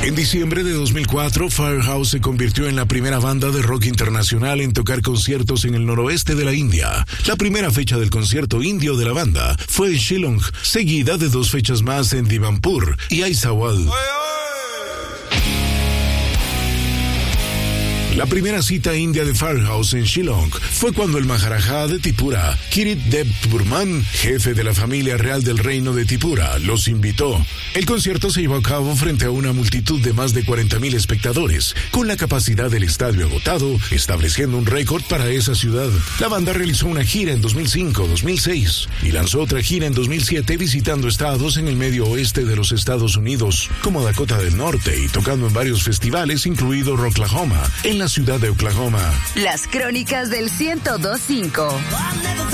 En diciembre de 2004, Firehouse se convirtió en la primera banda de rock internacional en tocar conciertos en el noroeste de la India. La primera fecha del concierto indio de la banda fue en Shillong, seguida de 2 fechas más en Divanpur y Aizawl. La primera cita india de Firehouse en Shillong fue cuando el Maharaja de Tripura, Kirit Dev Burman, jefe de la familia real del reino de Tripura, los invitó. El concierto se llevó a cabo frente a una multitud de más de 40,000 espectadores, con la capacidad del estadio agotado, estableciendo un récord para esa ciudad. La banda realizó una gira en 2005, 2006 y lanzó otra gira en 2007 visitando estados en el medio oeste de los Estados Unidos, como Dakota del Norte, y tocando en varios festivales, incluido Rocklahoma, en la ciudad de Oklahoma. Las crónicas del 102.5.